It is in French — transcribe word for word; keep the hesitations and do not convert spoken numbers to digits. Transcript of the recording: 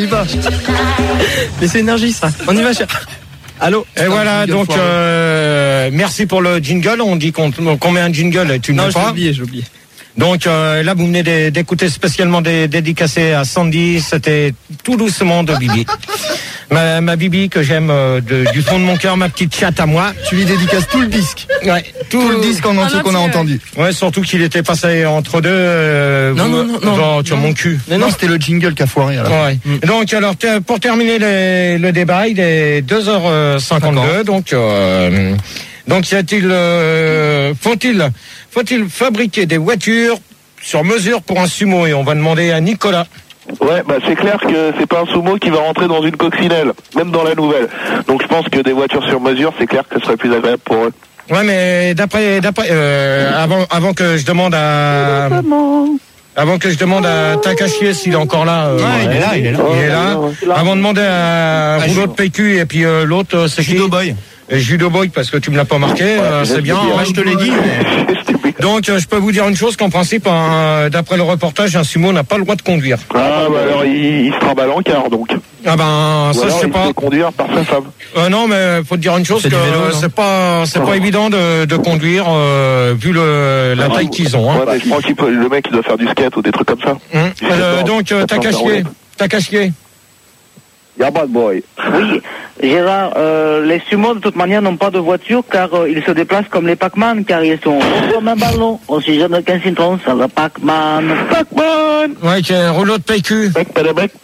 On y va. Mais c'est énergie ça. On y va, cher. Allô. Et voilà, donc euh, merci pour le jingle. On dit qu'on, qu'on met un jingle et tu ne non, mets pas. j'ai oublié, j'ai oublié. Donc euh, là, vous venez d'écouter spécialement des dédicacés à Sandy. C'était Tout doucement de Bibi. Ma, ma Bibi que j'aime euh, de, du fond de mon cœur, ma petite chatte à moi. Tu lui dédicaces tout le disque. Ouais, tout, tout le disque en entier qu'on a entendu. Ouais, surtout qu'il était passé entre deux. Euh, non, vous, non, non, non, genre, sur non. mon cul. Mais non, c'était le jingle qui a foiré. Alors. Ouais. Mm. Donc alors ter- pour terminer les, le débat, il est deux heures cinquante-deux. Donc euh, donc y a-t-il euh, faut-il faut-il fabriquer des voitures sur mesure pour un sumo? Et on va demander à Nicolas. Ouais, bah c'est clair que c'est pas un sumo qui va rentrer dans une coccinelle, même dans la nouvelle. Donc je pense que des voitures sur mesure, c'est clair que ce serait plus agréable pour eux. Ouais, mais d'après, d'après, euh, avant, avant que je demande à, avant que je demande à Takashi s'il est encore là. Euh, ouais, il est là, il est là. Il est là. Avant de demander à Rouleau de P Q et puis euh, l'autre, euh, c'est Judo Boy. Et Judo Boy, parce que tu me l'as pas marqué, ouais, euh, c'est bien. Moi, je te l'ai dit. Mais... Donc, euh, je peux vous dire une chose, qu'en principe, hein, d'après le reportage, un sumo n'a pas le droit de conduire. Ah, bah alors il, il se trimballe en car, donc. Ah ben, ou ça, je sais il pas. Se fait conduire par sa femme. Euh, non, mais faut te dire une chose, c'est que vélo, c'est pas, c'est pas évident de, de conduire euh, vu le la taille qu'ils ont. Hein. Ouais, mais je pense qu'il peut, le mec il doit faire du skate ou des trucs comme ça. Hum. Euh, donc, euh, Takashi, Takashi. Y'a bad boy. Oui, Gérard, euh, les sumo de toute manière n'ont pas de voiture car euh, ils se déplacent comme les Pac-Man car ils sont comme un ballon, aussi jeune qu'un citron, c'est le Pac-Man. Pac-Man. Ouais, qui est rouleau de P Q. Bec, bec, bec.